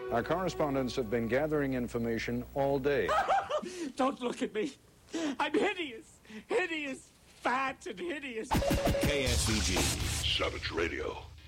Our correspondents have been gathering information all day. Don't look at me. I'm hideous. Hideous, fat, and hideous. KSVG. Savage Radio.